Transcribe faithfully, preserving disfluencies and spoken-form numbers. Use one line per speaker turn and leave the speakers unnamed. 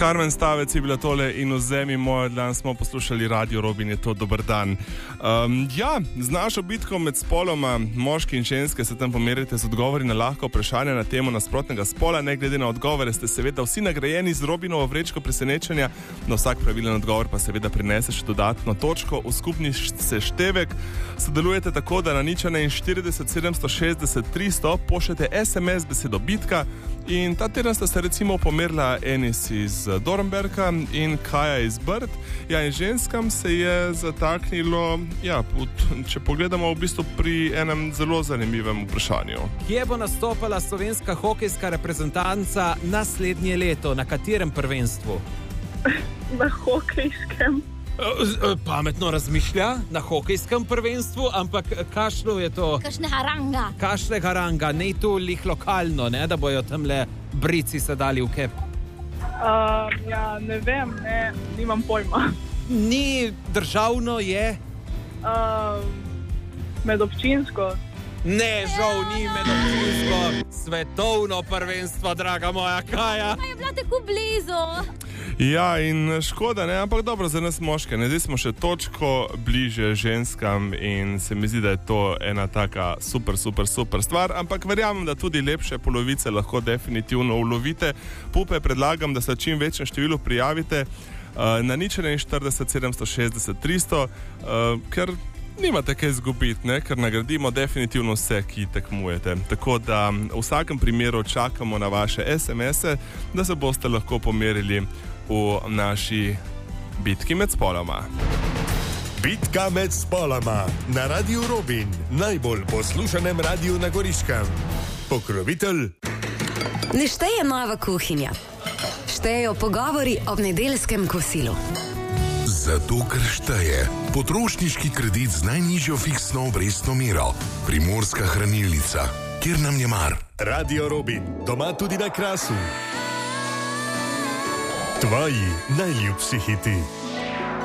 Karmen Stavec je bila tole in Vzemi mojo dlan, smo poslušali Radio Robin, je to dober dan. Um, ja, z našo bitko med spoloma, moški in ženske, se tam pomerite z odgovori na lahko vprašanje na temo nasprotnega spola. Ne glede na odgovore ste seveda vsi nagrajeni z Robinovo vrečko presenečenja, na vsak pravilen odgovor pa seveda prinese še dodatno točko v skupni seštevek. Sodelujete tako, da na nič štirideset sedemsto šestdeset tristo pošljete es em es besedo bitka. In ta teden sta se recimo pomerila Enis iz Dornberka in Kaja iz Brd. Ja, in ženskam se je zataknilo, ja, če pogledamo v bistvu pri enem zelo zanimivem vprašanju.
Kje bo nastopala slovenska hokejska reprezentanca naslednje leto? Na katerem prvenstvu?
Na hokejskem.
Pametno razmišlja, na hokejskem prvenstvu, ampak kakšno je to?
Kakšne haranga.
Kakšne haranga, ne to lih lokalno, ne, da bojo tamle brici se dali v kep.
Uh, ja, ne vem, ne, nimam pojma.
Ni državno, je?
Uh, medobčinsko.
Ne, žal ni medobčinsko. Svetovno prvenstvo, draga moja Kaja.
Pa je bila tako blizu.
Ja, in škoda, ne, ampak dobro za nas moške, ne, zdaj smo še točko bliže ženskam in se mi zdi, da je to ena taka super, super, super stvar, ampak verjamem, da tudi lepše polovice lahko definitivno ulovite. Pupe, predlagam, da se čim večjem številu prijavite uh, na nič štirideset sedemsto šestdeset tristo, uh, ker nimate kaj izgubiti, ne, ker nagradimo definitivno vse, ki tekmujete. Tako da v vsakem primeru čakamo na vaše es em ese, da se boste lahko pomerili v naši bitki med spoloma.
Bitka med spoloma na Radiu Robin, najbolj poslušanem radiju na Goriškem. Pokrovitelj.
Ne šteje nova kuhinja, štejejo pogovori ob nedeljskem kosilu.
Zato, ker šteje potrošniški kredit z najnižjo fiksno obrestno mero, Primorska hranilnica, kjer nam je mar.
Radio Robin, doma tudi na Krasu. Tvoji najljubši hiti.